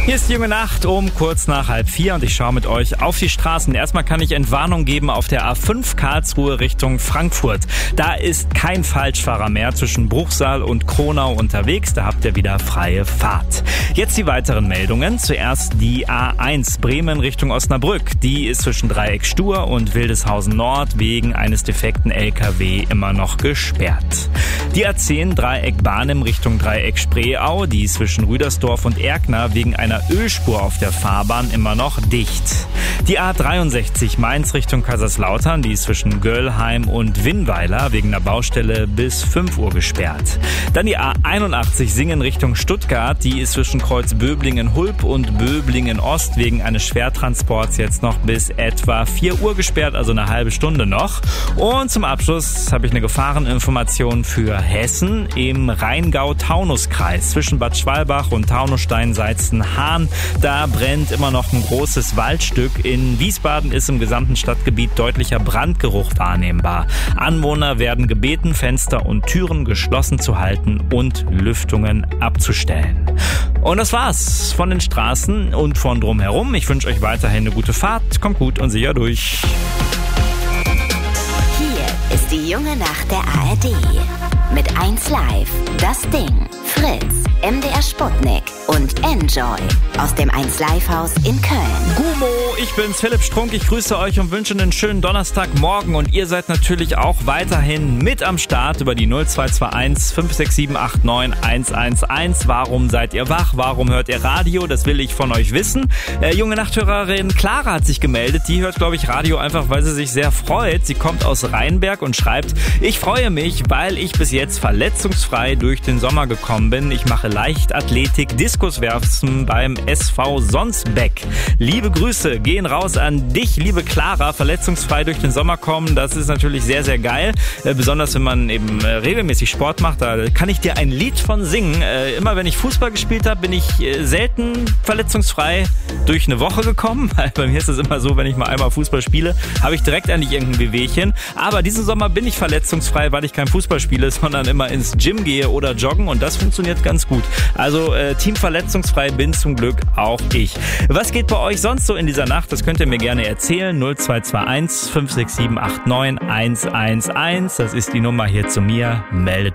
Hier ist die junge Nacht um kurz nach 3:30 und ich schaue mit euch auf die Straßen. Erstmal kann ich Entwarnung geben auf der A5 Karlsruhe Richtung Frankfurt. Da ist kein Falschfahrer mehr zwischen Bruchsal und Kronau unterwegs. Da habt ihr wieder freie Fahrt. Jetzt die weiteren Meldungen. Zuerst die A1 Bremen Richtung Osnabrück. Die ist zwischen Dreieck Stur und Wildeshausen Nord wegen eines defekten LKW immer noch gesperrt. Die A10 Dreieck Barnim Richtung Dreieck Spreeau. Die ist zwischen Rüdersdorf und Erkner wegen einer Ölspur auf der Fahrbahn immer noch dicht. Die A63 Mainz Richtung Kaiserslautern, die ist zwischen Göllheim und Winnweiler wegen einer Baustelle bis 5 Uhr gesperrt. Dann die A81 Singen Richtung Stuttgart, die ist zwischen Kreuz Böblingen-Hulb und Böblingen-Ost wegen eines Schwertransports jetzt noch bis etwa 4 Uhr gesperrt, also eine halbe Stunde noch. Und zum Abschluss habe ich eine Gefahreninformation für Hessen im Rheingau-Taunus-Kreis zwischen Bad Schwalbach und Taunusstein-Seitzen-Hahn. Da brennt immer noch ein großes Waldstück. In Wiesbaden ist im gesamten Stadtgebiet deutlicher Brandgeruch wahrnehmbar. Anwohner werden gebeten, Fenster und Türen geschlossen zu halten und Lüftungen abzustellen. Und das war's von den Straßen und von drumherum. Ich wünsche euch weiterhin eine gute Fahrt. Kommt gut und sicher durch. Hier ist die junge Nacht der ARD. Mit 1Live, Das Ding, Fritz, MDR Sputnik und Enjoy aus dem 1Live-Haus in Köln. Gummo, ich bin's, Philipp Strunk. Ich grüße euch und wünsche einen schönen Donnerstagmorgen. Und ihr seid natürlich auch weiterhin mit am Start über die 0221 567 89 111. Warum seid ihr wach? Warum hört ihr Radio? Das will ich von euch wissen. Junge Nachthörerin Clara hat sich gemeldet. Die hört, glaube ich, Radio einfach, weil sie sich sehr freut. Sie kommt aus Rheinberg und schreibt: Ich freue mich, weil ich bis jetzt verletzungsfrei durch den Sommer gekommen bin. Ich mache Leichtathletik, Diskuswerfen beim SV Sonsbeck. Liebe Grüße gehen raus an dich, liebe Clara. Verletzungsfrei durch den Sommer kommen, das ist natürlich sehr, sehr geil. Besonders wenn man eben regelmäßig Sport macht, da kann ich dir ein Lied von singen. Immer wenn ich Fußball gespielt habe, bin ich selten verletzungsfrei durch eine Woche gekommen. Bei mir ist es immer so, wenn ich mal einmal Fußball spiele, habe ich direkt eigentlich irgendein Wehwehchen. Aber diesen Sommer bin ich verletzungsfrei, weil ich kein Fußball spiele, sondern immer ins Gym gehe oder joggen und das funktioniert ganz gut. Also Team verletzungsfrei bin zum Glück auch ich. Was geht bei euch sonst so in dieser Nacht? Das könnt ihr mir gerne erzählen. 0221 567 89 111. Das ist die Nummer hier zu mir. Meldet